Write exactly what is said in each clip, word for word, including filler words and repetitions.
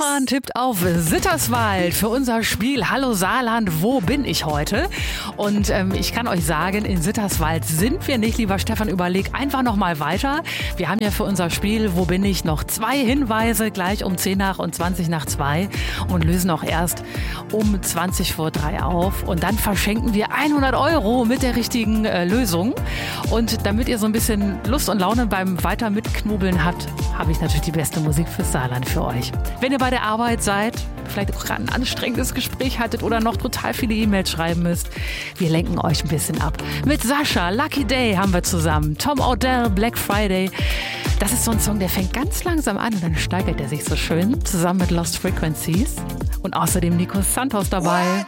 Stefan tippt auf Sitterswald für unser Spiel Hallo Saarland, wo bin ich heute? Und ähm, ich kann euch sagen, in Sitterswald sind wir nicht, lieber Stefan, überleg einfach noch mal weiter. Wir haben ja für unser Spiel Wo bin ich noch zwei Hinweise, gleich um zehn nach und zwanzig nach zwei und lösen auch erst um zwanzig vor drei auf. Und dann verschenken wir hundert Euro mit der richtigen äh, Lösung. Und damit ihr so ein bisschen Lust und Laune beim Weiter mitknobeln habt, habe ich natürlich die beste Musik fürs Saarland für euch. Wenn ihr bei der Arbeit seid, vielleicht auch gerade ein anstrengendes Gespräch hattet oder noch total viele E-Mails schreiben müsst, wir lenken euch ein bisschen ab. Mit Sascha, Lucky Day haben wir zusammen, Tom Odell, Black Friday. Das ist so ein Song, der fängt ganz langsam an und dann steigert er sich so schön, zusammen mit Lost Frequencies. Und außerdem Nico Santos dabei.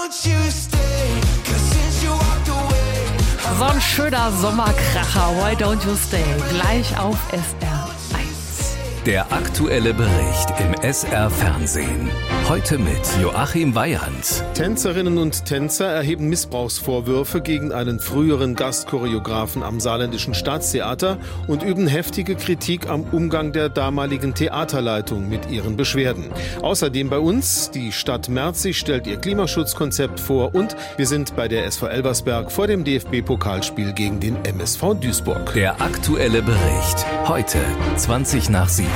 So ein schöner Sommerkracher, Why Don't You Stay, gleich auf S R eins. Der aktuelle Bericht im S R-Fernsehen. Heute mit Joachim Weyand. Tänzerinnen und Tänzer erheben Missbrauchsvorwürfe gegen einen früheren Gastchoreografen am Saarländischen Staatstheater und üben heftige Kritik am Umgang der damaligen Theaterleitung mit ihren Beschwerden. Außerdem bei uns, die Stadt Merzig stellt ihr Klimaschutzkonzept vor und wir sind bei der S V Elversberg vor dem D F B-Pokalspiel gegen den M S V Duisburg. Der aktuelle Bericht. Heute zwanzig nach sieben.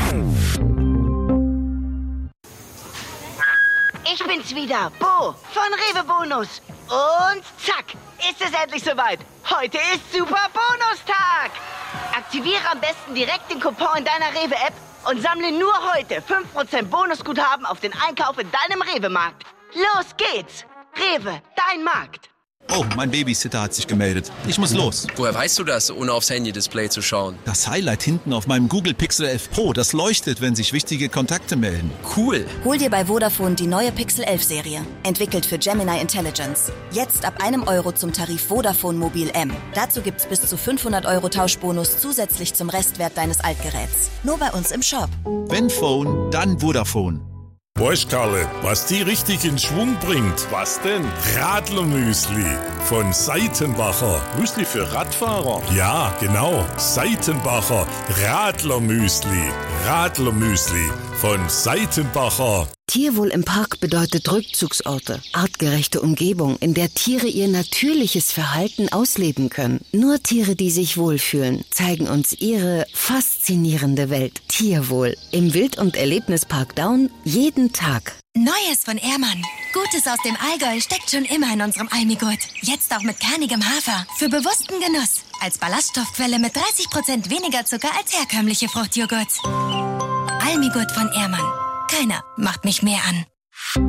Ich bin's wieder, Bo von Rewe Bonus. Und zack, ist es endlich soweit. Heute ist Super Bonustag. Aktiviere am besten direkt den Coupon in deiner Rewe-App und sammle nur heute fünf Prozent Bonusguthaben auf den Einkauf in deinem Rewe-Markt. Los geht's. Rewe, dein Markt. Oh, mein Babysitter hat sich gemeldet. Ich muss los. Woher weißt du das, ohne aufs Handy-Display zu schauen? Das Highlight hinten auf meinem Google Pixel elf Pro, das leuchtet, wenn sich wichtige Kontakte melden. Cool. Hol dir bei Vodafone die neue Pixel elf Serie. Entwickelt für Gemini Intelligence. Jetzt ab einem Euro zum Tarif Vodafone Mobil M. Dazu gibt's bis zu fünfhundert Euro Tauschbonus zusätzlich zum Restwert deines Altgeräts. Nur bei uns im Shop. Wenn Phone, dann Vodafone. Bosch, Karle, was die richtig in Schwung bringt. Was denn? Radlermüsli von Seitenbacher. Müsli für Radfahrer? Ja, genau. Seitenbacher Radlermüsli. Radlermüsli von Seitenbacher. Tierwohl im Park bedeutet Rückzugsorte, artgerechte Umgebung, in der Tiere ihr natürliches Verhalten ausleben können. Nur Tiere, die sich wohlfühlen, zeigen uns ihre faszinierende Welt. Tierwohl im Wild- und Erlebnispark Daun jeden Tag. Neues von Ehrmann. Gutes aus dem Allgäu steckt schon immer in unserem Almigurt. Jetzt auch mit kernigem Hafer. Für bewussten Genuss. Als Ballaststoffquelle mit dreißig Prozent weniger Zucker als herkömmliche Fruchtjoghurt. Almigurt von Ehrmann. Keiner macht mich mehr an.